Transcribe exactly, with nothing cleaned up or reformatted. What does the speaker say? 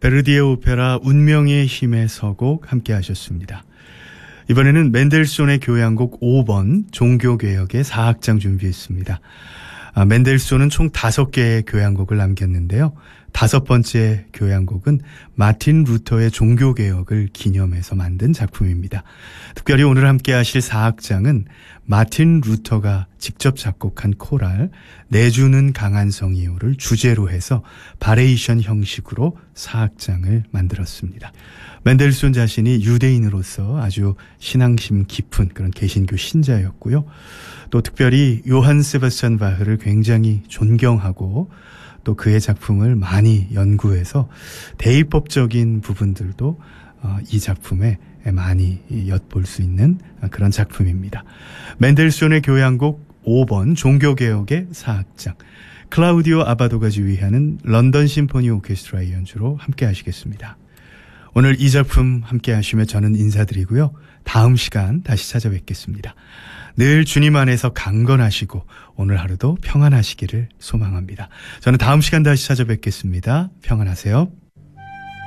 베르디의 오페라 운명의 힘의 서곡 함께 하셨습니다. 이번에는 멘델소hn의 교향곡 오 번 종교개혁의 사 악장 준비했습니다. 아, 멘델소hn은 총 다섯 개의 교향곡을 남겼는데요. 다섯 번째 교향곡은 마틴 루터의 종교개혁을 기념해서 만든 작품입니다. 특별히 오늘 함께 하실 사 악장은 마틴 루터가 직접 작곡한 코랄 내주는 강한 성이요를 주제로 해서 바레이션 형식으로 사 악장을 만들었습니다. 멘델소hn 자신이 유대인으로서 아주 신앙심 깊은 그런 개신교 신자였고요. 또 특별히 요한 세바스찬 바흐를 굉장히 존경하고 또 그의 작품을 많이 연구해서 대입법적인 부분들도 이 작품에 많이 엿볼 수 있는 그런 작품입니다. 멘델소hn의 교향곡 오 번 종교개혁의 사 악장, 클라우디오 아바도가 지휘하는 런던 심포니 오케스트라의 연주로 함께 하시겠습니다. 오늘 이 작품 함께 하시며 저는 인사드리고요. 다음 시간 다시 찾아뵙겠습니다. 늘 주님 안에서 강건하시고 오늘 하루도 평안하시기를 소망합니다. 저는 다음 시간 다시 찾아뵙겠습니다. 평안하세요.